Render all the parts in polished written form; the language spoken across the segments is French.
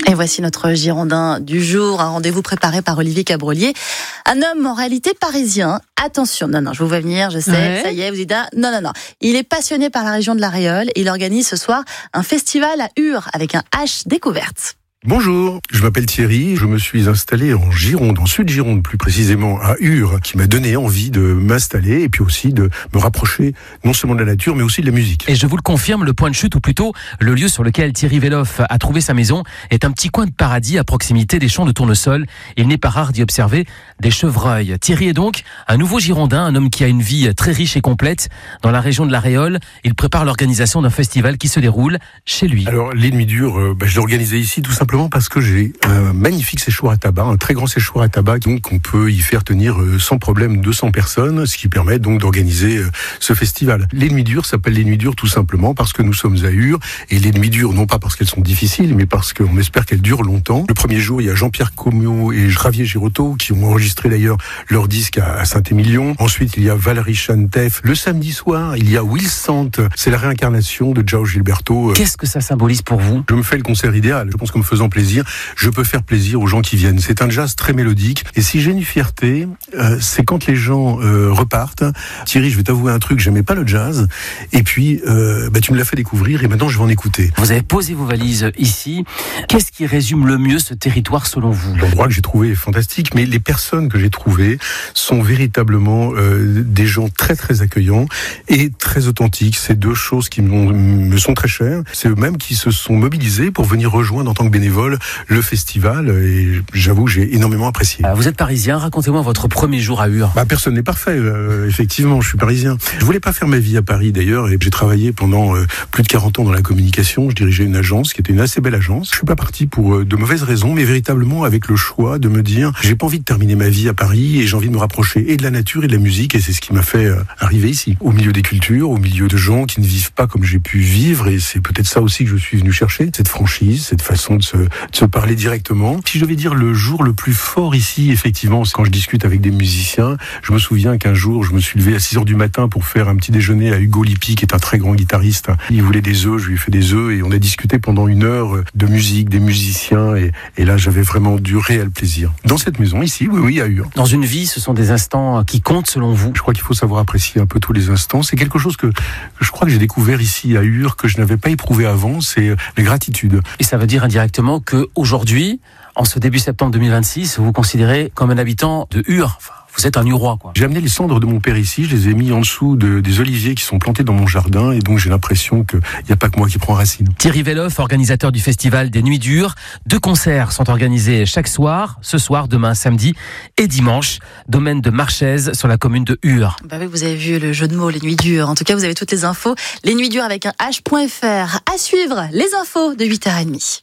Et voici notre Girondin du jour, un rendez-vous préparé par Olivier Cabrolier. Un homme en réalité parisien. Attention, non, je vous vois venir, je sais, ouais. Ça y est, vous dites, non. Il est passionné par la région de la Réole et il organise ce soir un festival à Ur avec un H découverte. Bonjour, je m'appelle Thierry, je me suis installé en Gironde, en Sud-Gironde plus précisément, à Ur, qui m'a donné envie de m'installer et puis aussi de me rapprocher non seulement de la nature mais aussi de la musique. Et je vous le confirme, le point de chute, ou plutôt le lieu sur lequel Thierry Veloff a trouvé sa maison, est un petit coin de paradis à proximité des champs de tournesol. Il n'est pas rare d'y observer des chevreuils. Thierry est donc un nouveau Girondin, un homme qui a une vie très riche et complète. Dans la région de la Réole, il prépare l'organisation d'un festival qui se déroule chez lui. Alors les Nuits Dures, je l'ai organisé ici tout simplement parce que j'ai un magnifique séchoir à tabac, un très grand séchoir à tabac, donc on peut y faire tenir sans problème 200 personnes, ce qui permet donc d'organiser ce festival. Les Nuits Dures s'appellent les Nuits Dures tout simplement parce que nous sommes à Ur, et les Nuits Dures non pas parce qu'elles sont difficiles, mais parce qu'on espère qu'elles durent longtemps. Le premier jour, il y a Jean-Pierre Comiot et Javier Girotto qui ont enregistré d'ailleurs leur disque à Saint-Émilion. Ensuite, il y a Valérie Chantef. Le samedi soir, il y a Will Sant, c'est la réincarnation de João Gilberto. Qu'est-ce que ça symbolise pour vous ? Je me fais le concert idéal. Je pense qu'en me faisant plaisir, je peux faire plaisir aux gens qui viennent. C'est un jazz très mélodique. Et si j'ai une fierté, c'est quand les gens repartent. Thierry, je vais t'avouer un truc, j'aimais pas le jazz. Et puis, tu me l'as fait découvrir et maintenant je vais en écouter. Vous avez posé vos valises ici. Qu'est-ce qui résume le mieux ce territoire selon vous ? L'endroit que j'ai trouvé est fantastique, mais les personnes que j'ai trouvées sont véritablement des gens très très accueillants et très authentiques. C'est deux choses qui me sont très chères. C'est eux-mêmes qui se sont mobilisés pour venir rejoindre en tant que bénévoles le festival, et j'avoue j'ai énormément apprécié. Vous êtes parisien, racontez-moi votre premier jour à Ur. Personne n'est parfait, effectivement, je suis parisien. Je voulais pas faire ma vie à Paris d'ailleurs, et j'ai travaillé pendant plus de 40 ans dans la communication. Je dirigeais une agence qui était une assez belle agence. Je suis pas parti pour de mauvaises raisons, mais véritablement avec le choix de me dire j'ai pas envie de terminer ma vie à Paris et j'ai envie de me rapprocher et de la nature et de la musique, et c'est ce qui m'a fait arriver ici, au milieu des cultures, au milieu de gens qui ne vivent pas comme j'ai pu vivre, et c'est peut-être ça aussi que je suis venu chercher, cette franchise, cette façon de se parler directement. Si je devais dire le jour le plus fort ici, effectivement, c'est quand je discute avec des musiciens. Je me souviens qu'un jour, je me suis levé à 6h du matin pour faire un petit déjeuner à Hugo Lippi, qui est un très grand guitariste. Il voulait des œufs, je lui ai fait des œufs, et on a discuté pendant 1 heure de musique, des musiciens, et là, j'avais vraiment du réel plaisir. Dans cette maison, ici, oui, à Ur. Dans une vie, ce sont des instants qui comptent selon vous ? Je crois qu'il faut savoir apprécier un peu tous les instants. C'est quelque chose que je crois que j'ai découvert ici à Ur, que je n'avais pas éprouvé avant, c'est la gratitude. Et ça veut dire indirectement que aujourd'hui, en ce début septembre 2026, vous vous considérez comme un habitant de Ur. Enfin, vous êtes un Urois, quoi. J'ai amené les cendres de mon père ici, je les ai mis en dessous des oliviers qui sont plantés dans mon jardin, et donc j'ai l'impression qu'il n'y a pas que moi qui prends racine. Thierry Veloff, organisateur du festival des Nuits Dures. 2 concerts sont organisés chaque soir, ce soir, demain, samedi et dimanche, domaine de Marchèze sur la commune de Ur. Oui, vous avez vu le jeu de mots, les Nuits Dures. En tout cas, vous avez toutes les infos. Les Nuits Dures avec un H.fr. À suivre, les infos de 8h30.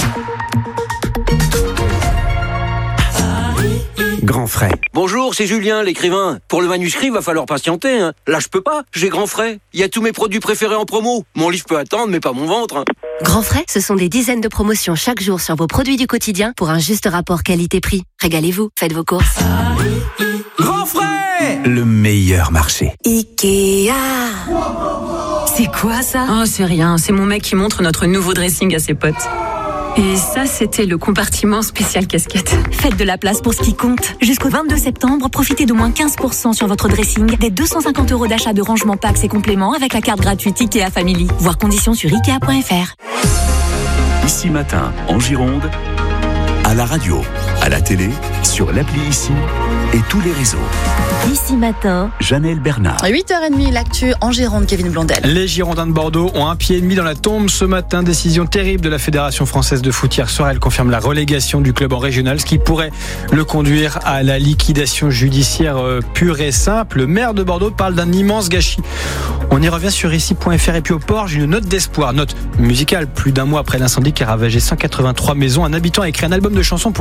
Grand Frais. Bonjour, c'est Julien, l'écrivain. Pour le manuscrit, va falloir patienter. Là, je peux pas. J'ai Grand Frais. Il y a tous mes produits préférés en promo. Mon livre peut attendre, mais pas mon ventre. Grand Frais, ce sont des dizaines de promotions chaque jour sur vos produits du quotidien pour un juste rapport qualité-prix. Régalez-vous, faites vos courses. Grand Frais, le meilleur marché. Ikea. C'est quoi ça ? Oh, c'est rien. C'est mon mec qui montre notre nouveau dressing à ses potes. Et ça, c'était le compartiment spécial casquette. Faites de la place pour ce qui compte. Jusqu'au 22 septembre, profitez d'au moins 15% sur votre dressing, des 250 € d'achat de rangement packs et compléments avec la carte gratuite Ikea Family. Voir conditions sur Ikea.fr. Ici Matin, en Gironde, à la radio, à la télé, sur l'appli Ici et tous les réseaux. Ici Matin, Janelle Bernard. À 8h30, l'actu en Gironde, Kevin Blondel. Les Girondins de Bordeaux ont 1 pied et demi dans la tombe ce matin. Décision terrible de la Fédération française de foot hier soir. Elle confirme la relégation du club en régional, ce qui pourrait le conduire à la liquidation judiciaire pure et simple. Le maire de Bordeaux parle d'un immense gâchis. On y revient sur ici.fr. Et puis au port, j'ai une note d'espoir, note musicale. Plus d'1 mois après l'incendie qui a ravagé 183 maisons, un habitant a écrit un album de chansons pour raconter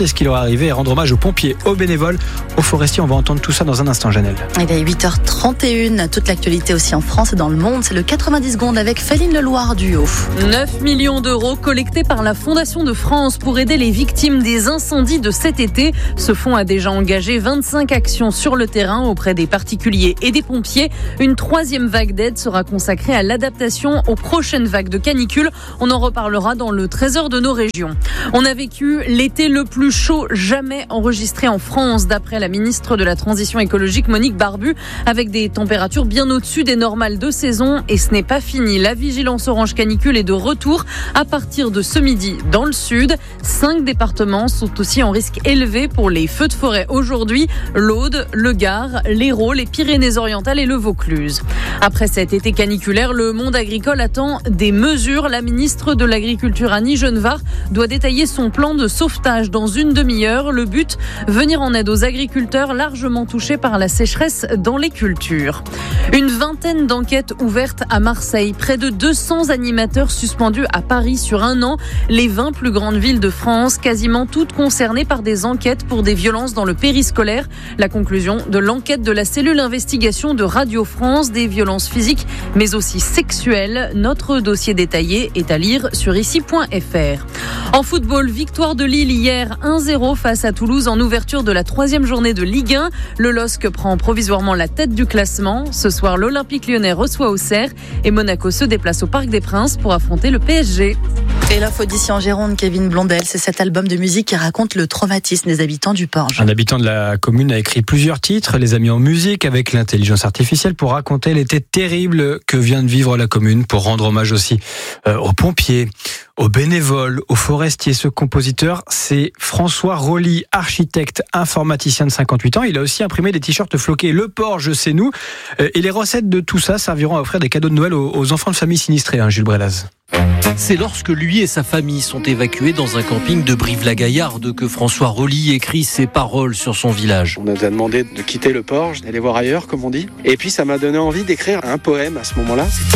est-ce qu'il aurait arrivé, et rendre hommage aux pompiers, aux bénévoles, aux forestiers. On va entendre tout ça dans un instant, Janelle. Il est 8h31, toute l'actualité aussi en France et dans le monde. C'est le 90 secondes avec Féline Leloir du Haut. 9 millions d'euros collectés par la Fondation de France pour aider les victimes des incendies de cet été. Ce fonds a déjà engagé 25 actions sur le terrain auprès des particuliers et des pompiers. Une troisième vague d'aide sera consacrée à l'adaptation aux prochaines vagues de canicule. On en reparlera dans le trésor de nos régions. On a vécu l'été le plus chaud jamais enregistré en France, d'après la ministre de la Transition écologique Monique Barbu, avec des températures bien au-dessus des normales de saison. Et ce n'est pas fini. La vigilance orange canicule est de retour à partir de ce midi dans le sud. 5 départements sont aussi en risque élevé pour les feux de forêt aujourd'hui. L'Aude, le Gard, l'Hérault, les Pyrénées-Orientales et le Vaucluse. Après cet été caniculaire, le monde agricole attend des mesures. La ministre de l'Agriculture, Annie Genevard, doit détailler son plan de sauvetage dans une demi-heure. Le but, venir en aide aux agriculteurs largement touchés par la sécheresse dans les cultures. Une vingtaine d'enquêtes ouvertes à Marseille. Près de 200 animateurs suspendus à Paris sur un an. Les 20 plus grandes villes de France, quasiment toutes concernées par des enquêtes pour des violences dans le périscolaire. La conclusion de l'enquête de la cellule investigation de Radio France, des violences physiques mais aussi sexuelles. Notre dossier détaillé est à lire sur ici.fr. En football, victoire de Lille hier 1-0 face à Toulouse en ouverture de la 3e journée de Ligue 1. Le LOSC prend provisoirement la tête du classement. Ce soir, l'Olympique Lyonnais reçoit Auxerre et Monaco se déplace au Parc des Princes pour affronter le PSG. Et l'info d'ici en Gironde, Kevin Blondel, c'est cet album de musique qui raconte le traumatisme des habitants du Porge. Un habitant de la commune a écrit plusieurs titres, les a mis en musique avec l'intelligence artificielle pour raconter l'été terrible que vient de vivre la commune, pour rendre hommage aussi aux pompiers, aux bénévoles, aux forestiers. Ce compositeur, c'est François Rolly, architecte informaticien de 58 ans. Il a aussi imprimé des t-shirts floqués Le Porge, c'est nous. Et les recettes de tout ça serviront à offrir des cadeaux de Noël aux enfants de familles sinistrées, Jules Brelaz. C'est lorsque lui et sa famille sont évacués dans un camping de Brive-la-Gaillarde que François Rolly écrit ses paroles sur son village. On nous a demandé de quitter le Porge, d'aller voir ailleurs, comme on dit. Et puis ça m'a donné envie d'écrire un poème à ce moment-là.